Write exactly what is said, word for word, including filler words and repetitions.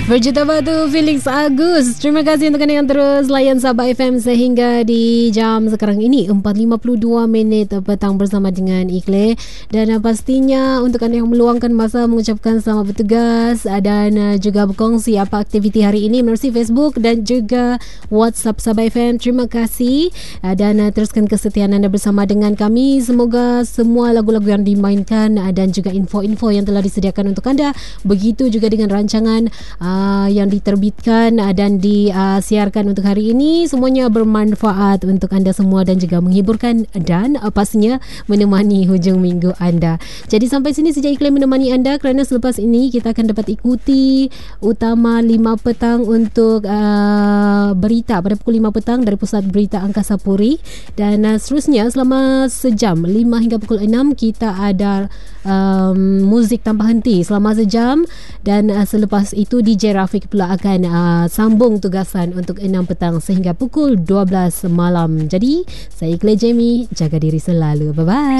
Berjuta batu Felix Agus. Terima kasih untuk anda yang terus layan Sabah F M sehingga di jam sekarang ini empat lima puluh dua minit petang bersama dengan Ikhlas. Dan uh, pastinya untuk anda yang meluangkan masa mengucapkan selamat bertugas uh, dan uh, juga berkongsi apa aktiviti hari ini melalui Facebook dan juga WhatsApp Sabah F M. Terima kasih uh, dan uh, teruskan kesetiaan anda bersama dengan kami. Semoga semua lagu-lagu yang dimainkan uh, dan juga info-info yang telah disediakan untuk anda, begitu juga dengan rancangan uh, Uh, yang diterbitkan uh, dan disiarkan uh, untuk hari ini, semuanya bermanfaat untuk anda semua dan juga menghiburkan dan uh, pastinya menemani hujung minggu anda. Jadi sampai sini saja Ikhlas menemani anda, kerana selepas ini kita akan dapat ikuti utama lima petang untuk uh, berita pada pukul lima petang dari Pusat Berita Angkasa Puri, dan uh, seterusnya selama sejam lima hingga pukul enam kita ada um, muzik tanpa henti selama sejam, dan uh, selepas itu D J Rafiq pula akan uh, sambung tugasan untuk enam petang sehingga pukul dua belas malam. Jadi saya Ikhlas Jamie, jaga diri selalu. Bye bye.